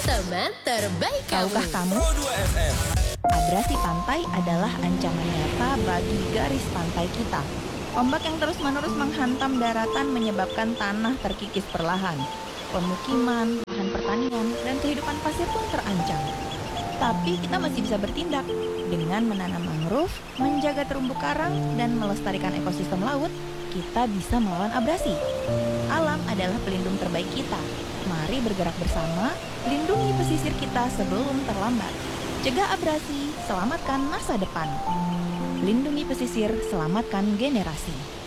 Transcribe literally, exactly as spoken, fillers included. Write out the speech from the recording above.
teman terbaik kamu. Tahukah kamu, Pro dua F M. abrasi pantai adalah ancaman nyata bagi garis pantai kita. Ombak yang terus-menerus menghantam daratan menyebabkan tanah terkikis perlahan. Pemukiman, lahan pertanian, dan kehidupan pasir pun terancam. Tapi kita masih bisa bertindak dengan menanam mangrove, menjaga terumbu karang, dan melestarikan ekosistem laut. Kita bisa melawan abrasi. Alam adalah pelindung terbaik kita. Mari bergerak bersama, lindungi pesisir kita sebelum terlambat. Cegah abrasi, selamatkan masa depan. Lindungi pesisir, selamatkan generasi.